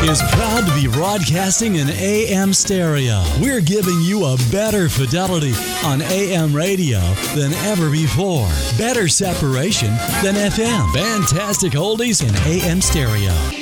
is proud to be broadcasting in AM stereo. We're giving you a better fidelity on AM radio than ever before. Better separation than FM. Fantastic oldies in AM stereo.